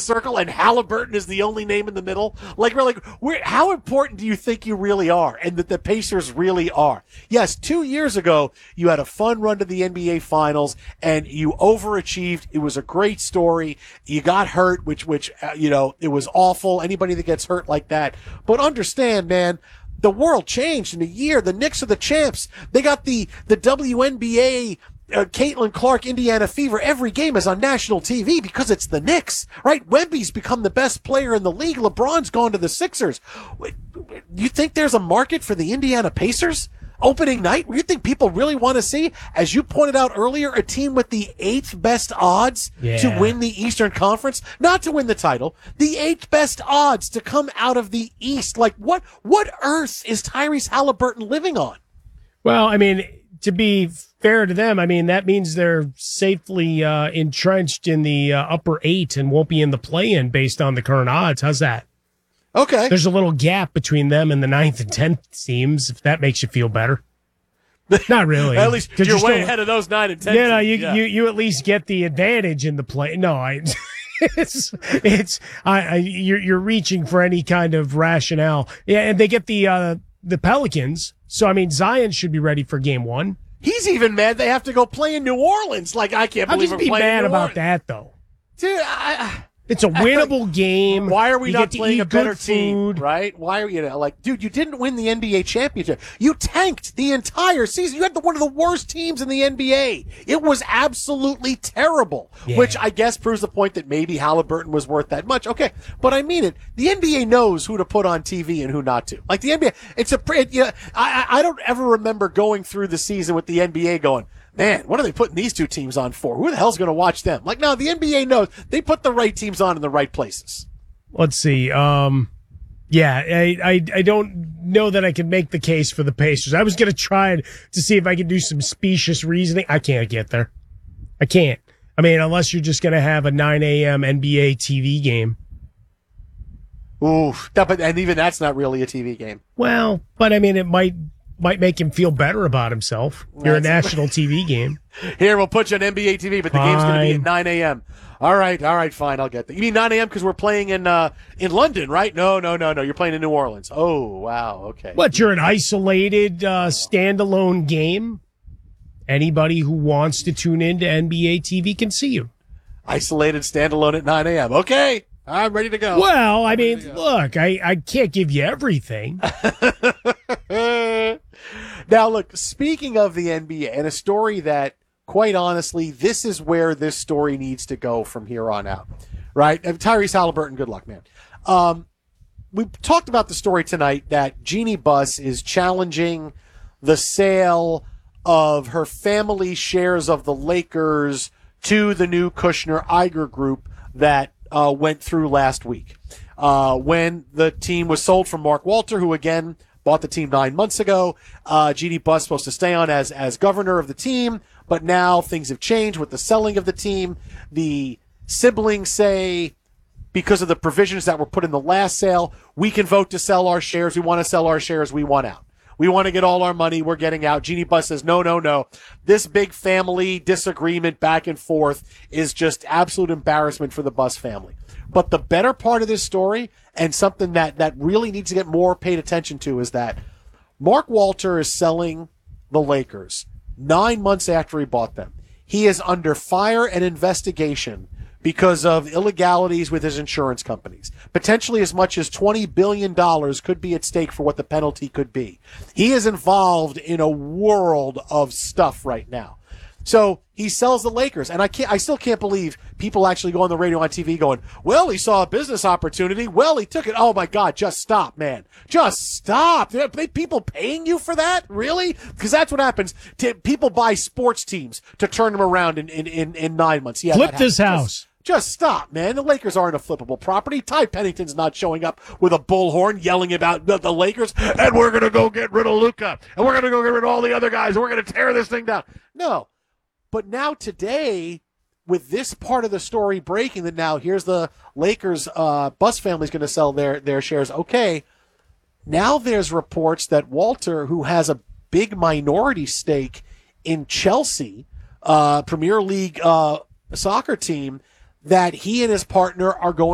circle and Halliburton is the only name in the middle? Like, how important do you think you really are and that the Pacers really are? Yes, 2 years ago, you had a fun run to the NBA Finals and you overachieved. It was a great story. You got hurt, which it was awful. Anybody that gets hurt like that. But understand, man, the world changed in a year. The Knicks are the champs. They got the WNBA Caitlin Clark, Indiana Fever. Every game is on national TV because it's the Knicks, right? Wemby's become the best player in the league. LeBron's gone to the Sixers. You think there's a market for the Indiana Pacers opening night? You think people really want to see, as you pointed out earlier, a team with the 8th best odds to win the Eastern Conference? Not to win the title, the 8th best odds to come out of the East. Like, what earth is Tyrese Halliburton living on? Well, I mean, to be fair to them, I mean, that means they're safely entrenched in the upper 8 and won't be in the play-in based on the current odds. How's that? Okay. There's a little gap between them and the 9th and 10th teams, if that makes you feel better. Not really. At least you're way ahead of those 9 and 10 teams. You at least get the advantage in the play. No, you're reaching for any kind of rationale. Yeah, and they get the Pelicans. So, I mean, Zion should be ready for game 1. He's even mad they have to go play in New Orleans. Like, I can't believe we're playing in New Orleans. I'll just be mad about that, though. Dude, it's a winnable game. Why are we not playing a better team, right? Why are dude, you didn't win the NBA championship. You tanked the entire season. You had one of the worst teams in the NBA. It was absolutely terrible, which I guess proves the point that maybe Halliburton was worth that much. Okay, but I mean it. The NBA knows who to put on TV and who not to. Like the NBA, I don't ever remember going through the season with the NBA going, man, what are they putting these two teams on for? Who the hell's going to watch them? Like, no, the NBA knows they put the right teams on in the right places. Let's see. I don't know that I can make the case for the Pacers. I was going to try to see if I could do some specious reasoning. I can't get there. I can't. I mean, unless you're just going to have a 9 a.m. NBA TV game. Oof. And even that's not really a TV game. Well, but I mean, it might make him feel better about himself. You're a national TV game. Here, we'll put you on NBA TV, but the game's going to be at 9 a.m. All right, fine, I'll get that. You mean 9 a.m. because we're playing in London, right? No. You're playing in New Orleans. Oh, wow, okay. What, you're an isolated, standalone game? Anybody who wants to tune into NBA TV can see you. Isolated, standalone at 9 a.m. Okay, I'm ready to go. Well, I mean, look, I can't give you everything. Now, look, speaking of the NBA, and a story that, quite honestly, this is where this story needs to go from here on out, right? Tyrese Halliburton, good luck, man. We talked about the story tonight that Jeannie Buss is challenging the sale of her family shares of the Lakers to the new Kushner-Iger group that went through last week. When the team was sold from Mark Walter, who, again, bought the team 9 months ago. Jeannie Buss supposed to stay on as governor of the team, but now things have changed with the selling of the team. The siblings say, because of the provisions that were put in the last sale, we can vote to sell our shares. We want to sell our shares. We want out. We want to get all our money. We're getting out. Jeannie Buss says, no. This big family disagreement back and forth is just absolute embarrassment for the Buss family. But the better part of this story, and something that really needs to get more paid attention to, is that Mark Walter is selling the Lakers 9 months after he bought them. He is under fire and investigation because of illegalities with his insurance companies. Potentially as much as $20 billion could be at stake for what the penalty could be. He is involved in a world of stuff right now. So he sells the Lakers, and I still can't believe people actually go on the radio, on TV going, well, he saw a business opportunity. Well, he took it. Oh my God, just stop, man. Just stop. There are people paying you for that? Really? Because that's what happens. People buy sports teams to turn them around in 9 months. Yeah, flip this house. Just stop, man. The Lakers aren't a flippable property. Ty Pennington's not showing up with a bullhorn yelling about the Lakers, and we're going to go get rid of Luka, and we're going to go get rid of all the other guys, and we're going to tear this thing down. No. But now today, with this part of the story breaking, that now here's the Lakers Buss family's going to sell their shares. Okay, now there's reports that Walter, who has a big minority stake in Chelsea, Premier League soccer team, that he and his partner are going